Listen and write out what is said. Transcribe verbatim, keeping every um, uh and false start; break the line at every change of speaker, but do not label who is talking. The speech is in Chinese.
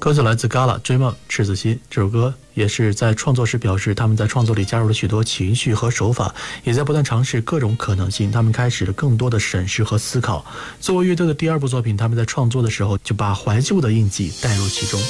歌曲来自 Gala 追梦赤子心，这首歌也是在创作时表示，他们在创作里加入了许多情绪和手法，也在不断尝试各种可能性。他们开始了更多的审视和思考。作为乐队的第二部作品，他们在创作的时候就把怀旧的印记带入其中。